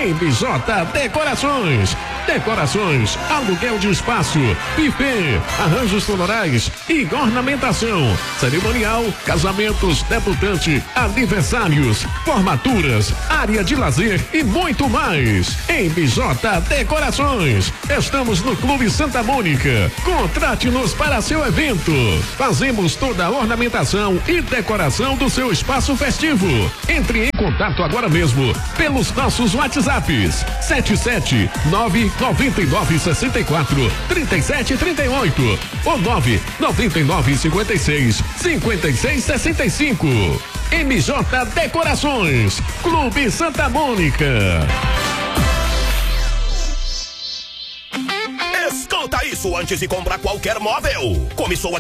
em BJ Decorações. Decorações, aluguel de espaço, buffet, arranjos florais e ornamentação, cerimonial, casamentos, debutante, aniversários, formaturas, área de lazer e muito mais. Em BJ Decorações. Estamos no Clube Santa Mônica. Contrate-nos para seu evento. Fazemos toda a ornamentação e decoração do seu espaço festivo. Entre em contato agora mesmo pelos nossos WhatsApps 77999643738 ou 999565665. MJ Decorações, Clube Santa Mônica. Escuta isso antes de comprar qualquer móvel. Começou a